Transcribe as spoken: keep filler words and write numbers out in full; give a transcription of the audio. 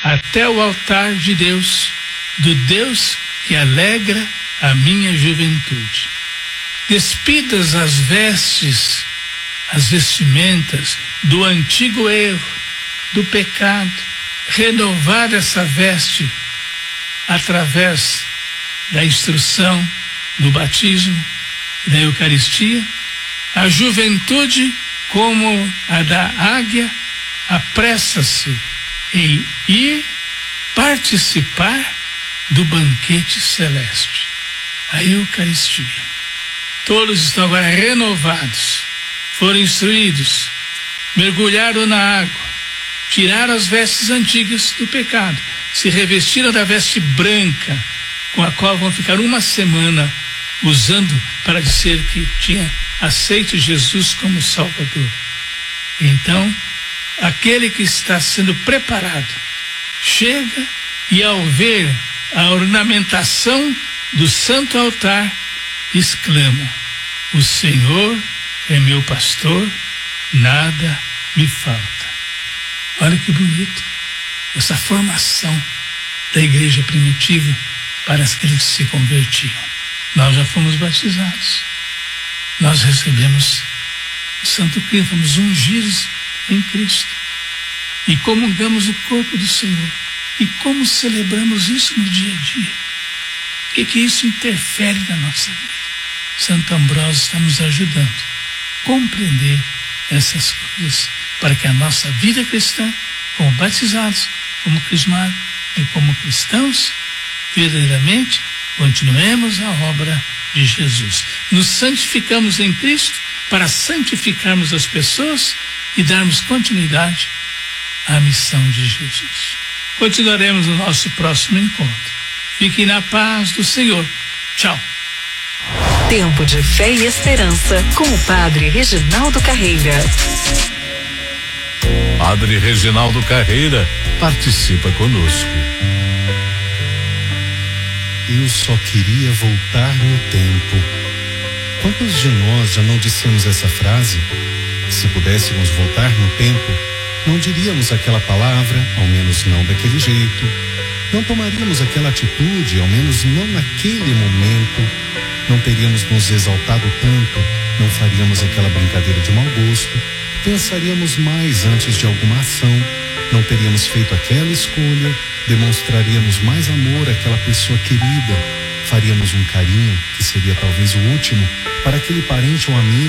até o altar de Deus, do Deus que alegra a minha juventude. Despidas as vestes, as vestimentas do antigo erro, do pecado, renovar essa veste através da instrução no batismo e da Eucaristia. A juventude, como a da águia, apressa-se em ir participar do banquete celeste, a Eucaristia. Todos estão agora renovados, foram instruídos, mergulharam na água, tiraram as vestes antigas do pecado, se revestiram da veste branca, com a qual vão ficar uma semana usando para dizer que tinha aceito Jesus como Salvador. Então, aquele que está sendo preparado chega e, ao ver a ornamentação do santo altar, exclama: o Senhor é meu pastor, nada me falta. Olha que bonito essa formação da igreja primitiva para aqueles que se convertiam. Nós já fomos batizados, nós recebemos o Santo Cristo, fomos ungidos em Cristo e comungamos o corpo do Senhor. E como celebramos isso no dia a dia? O que, que isso interfere na nossa vida? Santo Ambrósio está nos ajudando a compreender essas coisas, para que a nossa vida cristã, como batizados, como crismados e como cristãos, verdadeiramente continuemos a obra de Jesus. Nos santificamos em Cristo para santificarmos as pessoas e darmos continuidade à missão de Jesus. Continuaremos no nosso próximo encontro. Fiquem na paz do Senhor. Tchau. Tempo de Fé e Esperança, com o Padre Reginaldo Carreira. Padre Reginaldo Carreira participa conosco. Eu só queria voltar no tempo. Quantos de nós já não dissemos essa frase? Se pudéssemos voltar no tempo, não diríamos aquela palavra, ao menos não daquele jeito. Não tomaríamos aquela atitude, ao menos não naquele momento. Não teríamos nos exaltado tanto, não faríamos aquela brincadeira de mau gosto. Pensaríamos mais antes de alguma ação. Não teríamos feito aquela escolha. Demonstraríamos mais amor àquela pessoa querida. Faríamos um carinho, que seria talvez o último, para aquele parente ou amigo